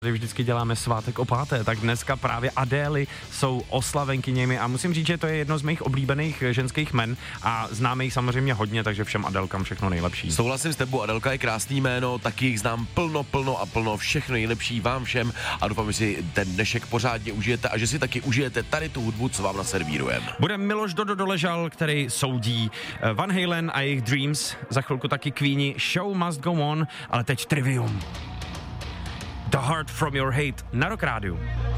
Tady vždycky děláme svátek o 5., tak dneska právě Adély jsou oslavenkyněmi a musím říct, že to je jedno z mých oblíbených ženských jmen a známe jich samozřejmě hodně, takže všem Adélkám všechno nejlepší. Souhlasím s tebou, Adélka je krásný jméno, taky jich znám plno, všechno nejlepší vám všem a doufám, že si ten dnešek pořádně užijete a že si taky užijete tady tu hudbu, co vám naservírujeme. Bude Miloš Dodo Doležal, který soudí Van Halen a jejich Dreams, za chvilku taky Queeni, Show Must Go On, ale teď Trivium. The Heart From Your Hate na Rock Rádiu.